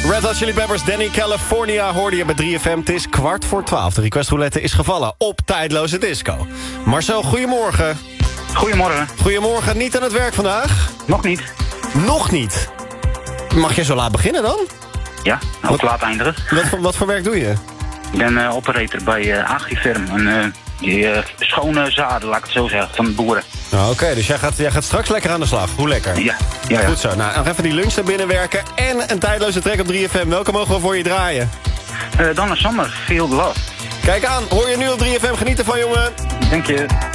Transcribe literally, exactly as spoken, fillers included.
Red Hot Chili Peppers, Danny California hoorde je bij drie F M. Het is kwart voor twaalf. De request roulette is gevallen op Tijdloze Disco. Marcel, goedemorgen. Goedemorgen. Goedemorgen, niet aan het werk vandaag? Nog niet. Nog niet? Mag je zo laat beginnen dan? Ja, ook wat, laat eindigen. Wat voor, wat voor werk doe je? Ik ben uh, operator bij uh, Agriferm. En uh, die uh, schone zaden, laat ik het zo zeggen, van de boeren. Oh, Oké, okay, dus jij gaat, jij gaat straks lekker aan de slag. Hoe lekker? Ja, ja, ja. Goed zo. Nou, nog even die lunch naar binnen werken. En een tijdloze track op drie F M. Welke mogen we voor je draaien? Uh, Donna Summer, Feel the Love. Kijk aan, hoor je nu op drie F M. Geniet ervan, jongen. Dank je.